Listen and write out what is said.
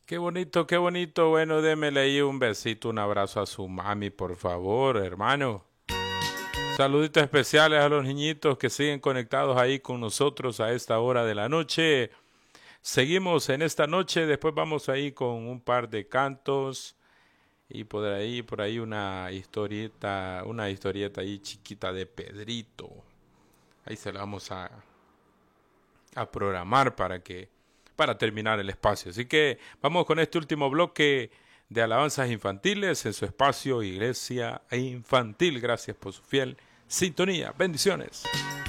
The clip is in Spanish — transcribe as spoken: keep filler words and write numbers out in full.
Qué bonito, qué bonito. Bueno, démele ahí un besito, un abrazo a su mami, por favor, hermano. Saluditos especiales a los niñitos que siguen conectados ahí con nosotros a esta hora de la noche. Seguimos en esta noche, después vamos ahí con un par de cantos y por ahí, por ahí una historieta, una historieta ahí chiquita de Pedrito. Ahí se la vamos a, a programar para que, para terminar el espacio. Así que vamos con este último bloque de alabanzas infantiles en su espacio Iglesia Infantil. Gracias por su fiel sintonía. Bendiciones.